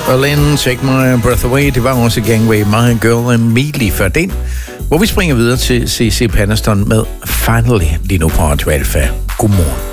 Berlin, Take My Breath Away. Det var også Gangway, My Girl and Me lige før den. Hvor vi springer videre til C.C. Peniston med Finally lige nu på Radio Alpha. Godmorgen.